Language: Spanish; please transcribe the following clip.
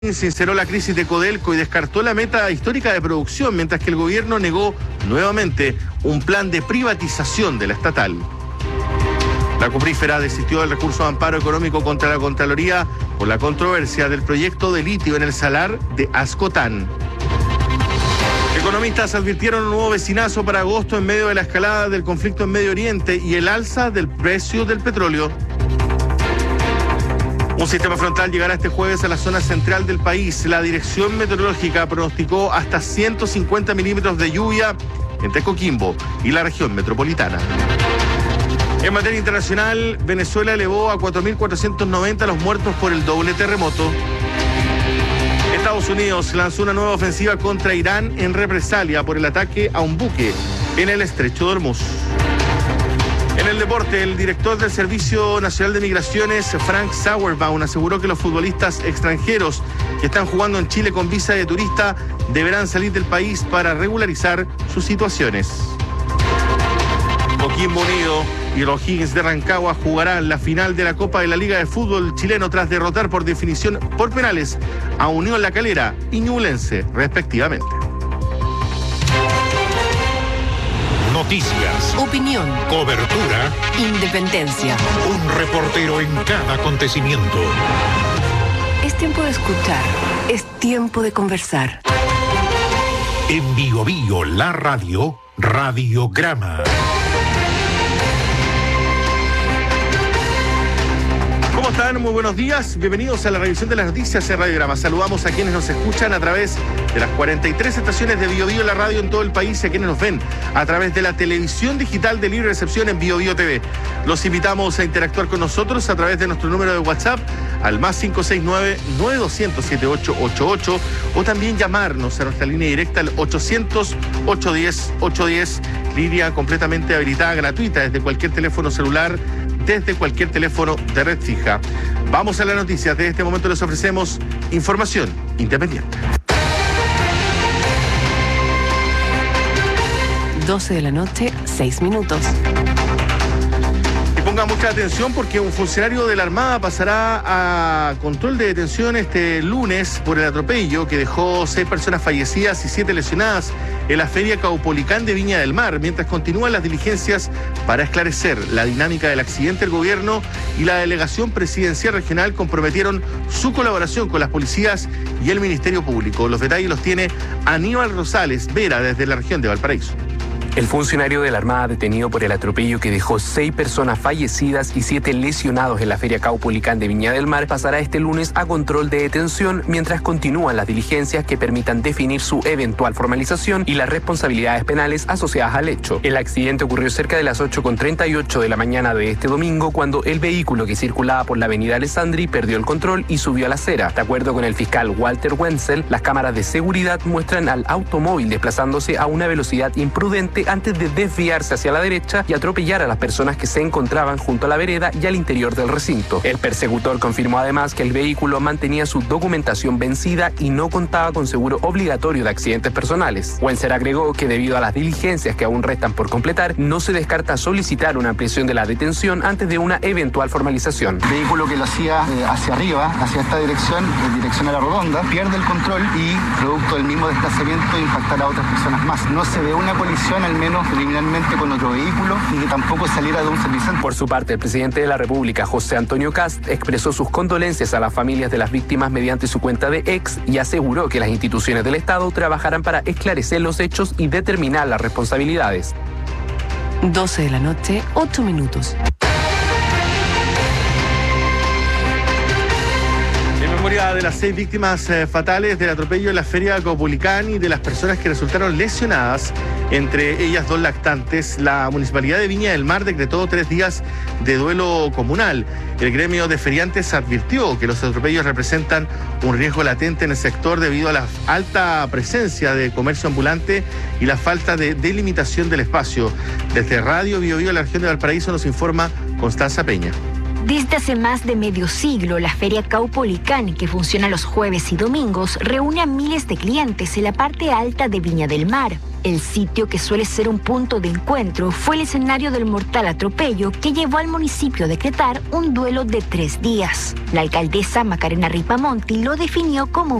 Sinceró la crisis de Codelco y descartó la meta histórica de producción, mientras que el gobierno negó nuevamente un plan de privatización de la estatal. La cuprífera desistió del recurso de amparo económico contra la Contraloría por la controversia del proyecto de litio en el salar de Ascotán. Economistas advirtieron un nuevo vecinazo para agosto en medio de la escalada del conflicto en Medio Oriente y el alza del precio del petróleo. Un sistema frontal llegará este jueves a la zona central del país. La Dirección Meteorológica pronosticó hasta 150 milímetros de lluvia entre Coquimbo y la región metropolitana. En materia internacional, Venezuela elevó a 4.490 los muertos por el doble terremoto. Estados Unidos lanzó una nueva ofensiva contra Irán en represalia por el ataque a un buque en el estrecho de Hormuz. En el deporte, el director del Servicio Nacional de Migraciones, Frank Sauerbaum, aseguró que los futbolistas extranjeros que están jugando en Chile con visa de turista deberán salir del país para regularizar sus situaciones. Coquimbo Unido y los O'Higgins de Rancagua jugarán la final de la Copa de la Liga de Fútbol chileno tras derrotar por definición por penales a Unión La Calera y Ñublense, respectivamente. Noticias, opinión, cobertura, independencia. Un reportero en cada acontecimiento. Es tiempo de escuchar, es tiempo de conversar. En Bio Bio, la radio, Radiograma. ¿Cómo están? Muy buenos días. Bienvenidos a la revisión de las noticias en Radiograma. Saludamos a quienes nos escuchan a través de las 43 estaciones de Bio Bio, la radio en todo el país, y a quienes nos ven a través de la televisión digital de libre recepción en Bio Bio TV. Los invitamos a interactuar con nosotros a través de nuestro número de WhatsApp al más 569-9200-7888 o también llamarnos a nuestra línea directa al 800-810-810, línea completamente habilitada, gratuita, desde cualquier teléfono celular, desde cualquier teléfono de red fija. Vamos a las noticias. De este momento les ofrecemos información independiente. 12 de la noche, 6 minutos. Y pongan mucha atención porque un funcionario de la Armada pasará a control de detención este lunes por el atropello que dejó 6 personas fallecidas y 7 lesionadas en la Feria Caupolicán de Viña del Mar, mientras continúan las diligencias para esclarecer la dinámica del accidente. El gobierno y la delegación presidencial regional comprometieron su colaboración con las policías y el Ministerio Público. Los detalles los tiene Aníbal Rosales Vera desde la región de Valparaíso. El funcionario de la Armada detenido por el atropello que dejó 6 personas fallecidas y 7 lesionados en la Feria Caupolicán de Viña del Mar pasará este lunes a control de detención mientras continúan las diligencias que permitan definir su eventual formalización y las responsabilidades penales asociadas al hecho. El accidente ocurrió cerca de las 8:38 de la mañana de este domingo cuando el vehículo que circulaba por la avenida Alessandri perdió el control y subió a la acera. De acuerdo con el fiscal Walter Wenzel, las cámaras de seguridad muestran al automóvil desplazándose a una velocidad imprudente antes de desviarse hacia la derecha y atropellar a las personas que se encontraban junto a la vereda y al interior del recinto. El persecutor confirmó además que el vehículo mantenía su documentación vencida y no contaba con seguro obligatorio de accidentes personales. Wenzel agregó que debido a las diligencias que aún restan por completar, no se descarta solicitar una ampliación de la detención antes de una eventual formalización. El vehículo que lo hacía hacia arriba, hacia esta dirección, en dirección a la Rotonda, pierde el control y, producto del mismo desplazamiento, impactará a otras personas más. No se ve una colisión al menos preliminarmente con otro vehículo y que tampoco saliera de un servicio. Por su parte, el presidente de la República, José Antonio Kast, expresó sus condolencias a las familias de las víctimas mediante su cuenta de X y aseguró que las instituciones del Estado trabajarán para esclarecer los hechos y determinar las responsabilidades. 12 de la noche, 8 minutos. En memoria de las 6 víctimas fatales del atropello en la Feria Caupolicán y de las personas que resultaron lesionadas, entre ellas 2 lactantes, la Municipalidad de Viña del Mar decretó 3 días de duelo comunal. El gremio de feriantes advirtió que los atropellos representan un riesgo latente en el sector debido a la alta presencia de comercio ambulante y la falta de delimitación del espacio. Desde Radio Bio Bio, la región de Valparaíso, nos informa Constanza Peña. Desde hace más de medio siglo, la Feria Caupolicán, que funciona los jueves y domingos, reúne a miles de clientes en la parte alta de Viña del Mar. El sitio, que suele ser un punto de encuentro, fue el escenario del mortal atropello que llevó al municipio a decretar un duelo de 3 días. La alcaldesa Macarena Ripamonti lo definió como